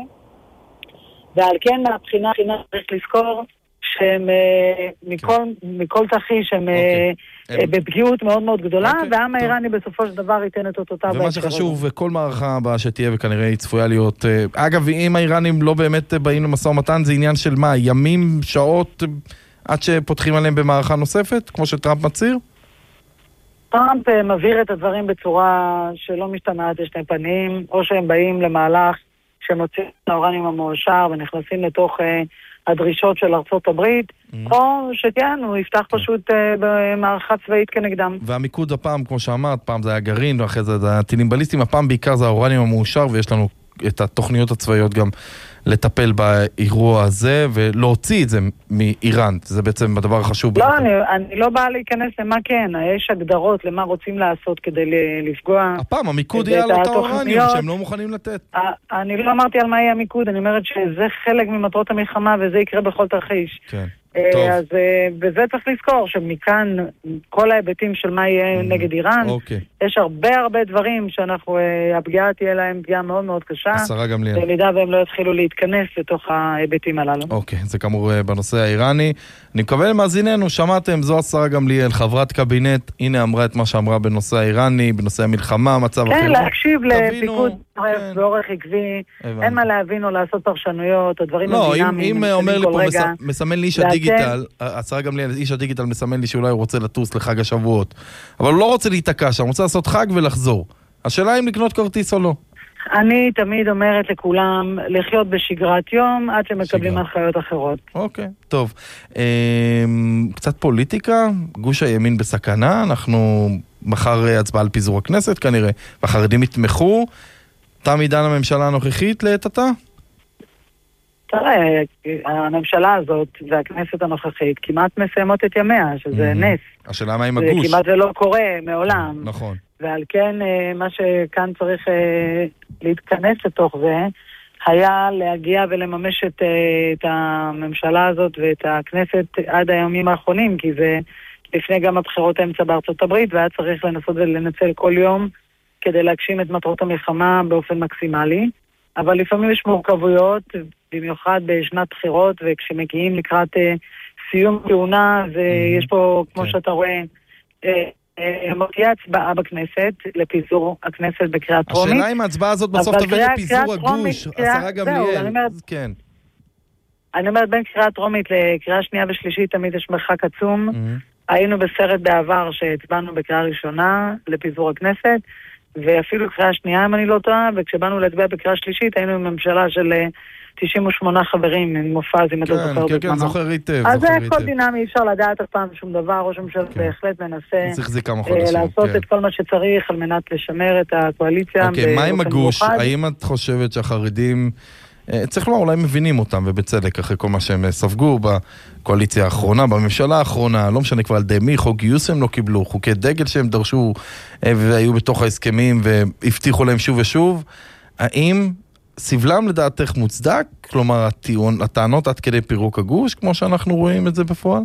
ועל כן מהבחינה צריך לזכור שהם מכל, מכל תחיש הם בפגיעות מאוד מאוד גדולה, והעם האיראני בסופו של דבר ייתן את אותותיו. ומה שחשוב, כל מערכה הבאה שתהיה וכנראה היא צפויה להיות... אגב, אם האיראנים לא באמת באים למשא ומתן, זה עניין של מה? ימים, שעות, עד שפותחים עליהם במערכה נוספת, כמו שטראמפ מצהיר? טראמפ מבהיר את הדברים בצורה שלא משתמעת לשני פנים, או שהם באים למהלך שמוצאים את האורניום המאושר ונכנסים לתוך... הדרישות של ארצות הברית, mm-hmm. או שתיין, הוא יפתח okay. פשוט uh, במערכה צבאית כנגדם. והמיקוד הפעם, כמו שאמרת, פעם זה היה גרעין, ואחרי זה זה הטילים בליסטיים, הפעם בעיקר זה האורניום המאושר, ויש לנו את התוכניות הצבאיות גם לטפל באירוע הזה, ולהוציא את זה מאיראן. זה בעצם הדבר החשוב. לא, אני, אני לא באה להיכנס למה כן, יש הגדרות למה רוצים לעשות כדי לפגוע. הפעם, המיקוד יהיה על אותו אורניום, שהם לא מוכנים לתת. אני לא אמרתי על מה יהיה המיקוד, אני אומרת שזה חלק ממטרות המלחמה, וזה יקרה בכל תרחיש. כן. אז בזה צריך לזכור שמכאן כל ההיבטים של מה יהיה נגד איראן, יש הרבה הרבה דברים שאנחנו, הפגיעה תהיה להם פגיעה מאוד מאוד קשה, במידה והם לא יתחילו להתכנס לתוך ההיבטים הללו. אוקיי, זה כאמור בנושא האיראני. אני מקווה למאזיננו, שמעתם, זו השרה גמליאל, חברת קבינט, הנה אמרה את מה שאמרה בנושא האיראני, בנושא המלחמה, מצב אחר. כן, להקשיב לפיקוד באורך עקבי, אין מה להבין או לעשות פרשנויות, או דברים דינמיים. אם אומר לי פה, מסמן לי איש הדיגיטל, השרה גמליאל, איש הדיגיטל מסמן לי שאולי הוא רוצה לטוס לחג השבועות, אבל הוא לא רוצה להתעקש, הוא רוצה לעשות חג ולחזור. השאלה אם לקנות כרטיס או לא. אני תמיד אומרת לכולם לחיות בשגרת יום עד שמקבלים הנחיות אחרות. אוקיי, טוב. קצת פוליטיקה, גוש הימין בסכנה, אנחנו מחר הצבעה על פיזור הכנסת כנראה, והחרדים יתמכו. תם עידן הממשלה הנוכחית לעת עתה? תראה, הממשלה הזאת והכנסת הנוכחית כמעט מסיימות את ימיה, שזה נס. השאלה מה עם הגוש? כמעט זה לא קורה מעולם. נכון. ועל כן מה שכאן צריך להתכנס לתוך זה, היה להגיע ולממש את, את הממשלה הזאת ואת הכנסת עד הימים האחרונים, כי זה לפני גם הבחירות האמצע בארצות הברית, והיה צריך לנסות ולנצל כל יום כדי להגשים את מטרות המלחמה באופן מקסימלי. אבל לפעמים יש מורכבויות, במיוחד בשנת בחירות, וכשמגיעים לקראת סיום כהונה, ויש פה, כמו שאתה רואה, מופיעה הצבעה בכנסת לפיזור הכנסת בקריאה טרומית. השאלה אם ההצבעה הזאת בסוף תביא לפיזור הגוש, השרה גמליאל. כן. אני אומרת, בין קריאה טרומית לקריאה שנייה ושלישית תמיד יש מרחק עצום. היינו בסרט בעבר שהצבענו בקריאה ראשונה לפיזור הכנסת, ואפילו קריאה שנייה אם אני לא טועה, וכשבאנו להצביע בקריאה שלישית היינו בממשלה של תשעים ושמונה חברים עם מופז, אם אתה זוכר בזמנו. כן, כן, זוכר היטב. אז זה הכל דינמי, אי אפשר לדעת אף פעם שום דבר, ראש הממשלה בהחלט מנסה לעשות את כל מה שצריך על מנת לשמר את הקואליציה. אוקיי, מה עם הגוש? האם את חושבת שהחרדים, צריך לומר, אולי מבינים אותם, ובצדק, אחרי כל מה שהם ספגו בקואליציה האחרונה, בממשלה האחרונה, לא משנה כבר על די מי, חוק גיוס הם לא קיבלו, חוקי דגל שהם דרשו, והיו בתוך ההסכמים, והבטיחו להם שוב ושוב, האם סבלם לדעתך מוצדק? כלומר, הטיעון, הטענות עד כדי פירוק הגוש, כמו שאנחנו רואים את זה בפועל?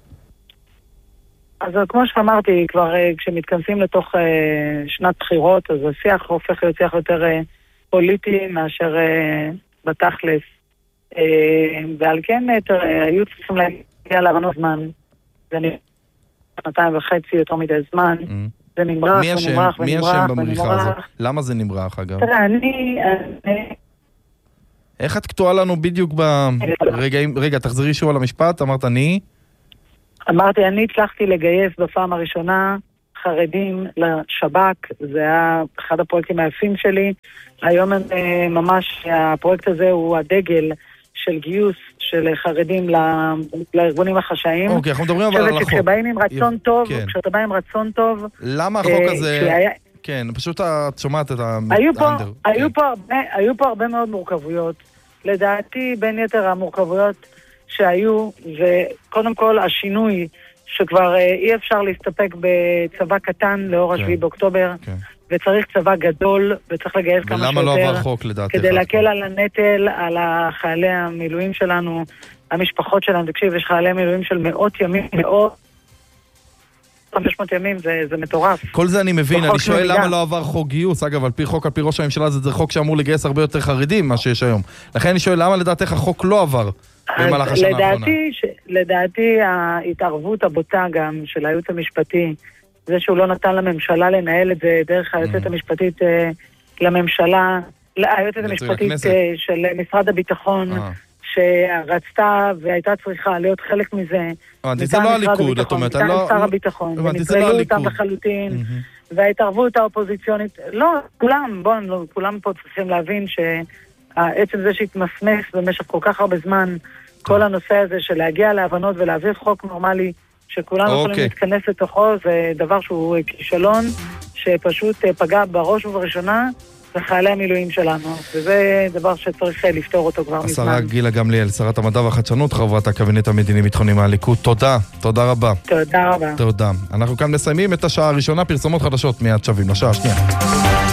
אז כמו שאמרתי, כבר כשמתכנסים לתוך שנת בחירות, אז השיח הופך להיות שיח יותר פוליטי מאשר בתכלס. ועל כן, היו צריכים להגיע להבנות זמן. זה נראה שנתיים וחצי יותר מדי זמן. זה נמרח ונמרח ונמרח. מי השם במריחה הזאת? למה זה נמרח, אגב? תראה, אני... איך את קטועה לנו בדיוק ברגעים... רגע, תחזרי שוב על המשפט, אמרת אני... אמרתי, אני הצלחתי לגייס בפעם הראשונה חרדים לשב"כ, זה היה אחד הפרויקטים היפים שלי. היום ממש הפרויקט הזה הוא הדגל של גיוס של חרדים לארגונים החשאיים. אוקיי, אנחנו מדברים אבל על החוק. כשבאים עם רצון טוב, כשאתה בא עם רצון טוב... למה החוק הזה... כן, פשוט את שומעת את האנדר. היו פה הרבה מאוד מורכבויות. לדעתי, בין יתר המורכבויות שהיו, וקודם כל השינוי שכבר אי אפשר להסתפק בצבא קטן לאור השביעי באוקטובר, וצריך צבא גדול, וצריך לגייס כמה שיותר. ולמה לא עבר חוק לדעתך? כדי להקל על הנטל, על חיילי המילואים שלנו, המשפחות שלנו. תקשיב, יש חיילי מילואים של מאות ימים, מאות, חמש מאות ימים, זה, זה מטורף. כל זה אני מבין, אני שואל למה לא עבר חוק גיוס. אגב, על פי חוק, על פי ראש הממשלה, זה חוק שאמור לגייס הרבה יותר חרדים מה שיש היום. לכן אני שואל למה לדעתך החוק לא עבר במהלך השנה האחרונה. לדעתי ההתערבות הבוטה גם של הייעוץ המשפטי, זה שהוא לא נתן לממשלה לנהל את זה דרך היועצת המשפטית לממשלה, היועצת המשפטית של משרד הביטחון, שרצתה והייתה צריכה להיות חלק מזה. זה לא הליכוד, את אומרת. ניתן שר הביטחון, ונגללו אותם לחלוטין, וההתערבות האופוזיציונית, לא, כולם, בואו, כולם פה צריכים להבין שהעצם זה שהתמסמס במשך כל כך הרבה זמן, כל הנושא הזה של להגיע להבנות ולהעביר חוק נורמלי, שכולנו יכולים להתכנס לתוכו, זה דבר שהוא כישלון, שפשוט פגע בראש ובראשונה, לחיילי המילואים שלנו, וזה דבר שצריך לפתור אותו כבר מזמן. השרה גילה גמליאל, שרת המדע והחדשנות, חברת הקבינט המדיני-ביטחוני מהליכוד, תודה, תודה רבה. תודה רבה. תודה. אנחנו כאן מסיימים את השעה הראשונה, פרסומות חדשות מיד שווים לשעה השנייה.